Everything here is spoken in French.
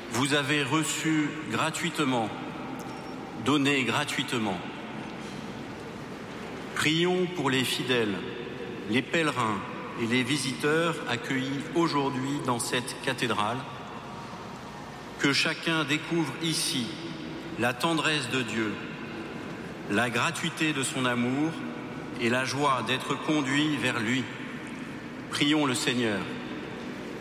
vous avez reçu gratuitement, donné gratuitement. Prions pour les fidèles, les pèlerins et les visiteurs accueillis aujourd'hui dans cette cathédrale, que chacun découvre ici la tendresse de Dieu, la gratuité de son amour et la joie d'être conduit vers lui. Prions le Seigneur.